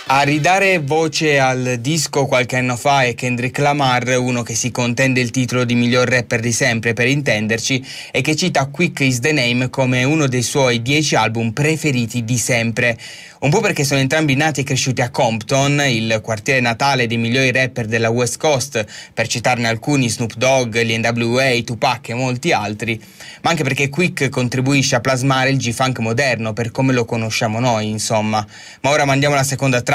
A ridare voce al disco qualche anno fa è Kendrick Lamar, uno che si contende il titolo di miglior rapper di sempre, per intenderci, e che cita Quick is the Name come uno dei suoi 10 album preferiti di sempre. Un po' perché sono entrambi nati e cresciuti a Compton, il quartiere natale dei migliori rapper della West Coast, per citarne alcuni: Snoop Dogg, l'NWA, Tupac e molti altri, ma anche perché Quick contribuisce a plasmare il G-Funk moderno per come lo conosciamo noi, insomma. Ma ora mandiamo la seconda traccia.